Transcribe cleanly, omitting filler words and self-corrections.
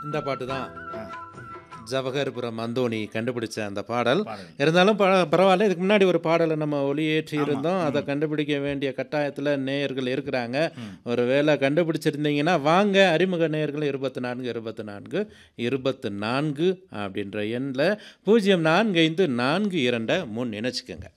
இந்த பாட்டு தான் ஆ, ஜவஹர்புரம் அந்தோணி கண்டுபிடிச்ச அந்த பாடல். பாடுங்க. இருந்தாலும் பரவாயில்ல. இதுக்கு முன்னாடி ஒரு பாடலை நம்ம ஒளியேற்றி ஆமா. இருந்தோம். அதை கண்டுபிடிக்க வேண்டிய கட்டாயத்தில் நேயர்கள் இருக்கிறாங்க. ம். ஒரு வேளை கண்டுபிடிச்சிருந்தீங்கன்னா வாங்க, அறிமுக நேயர்கள் 24 24 24 அப்படின்ற எண்ணில் 0454 2 முன் நினச்சிக்கோங்க.